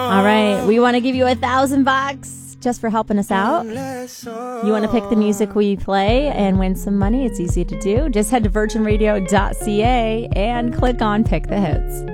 All right, we want to give you $1,000 just for helping us out. You want to pick the music we play and win some money? It's easy to do. Just head to virginradio.ca and click on Pick the Hits.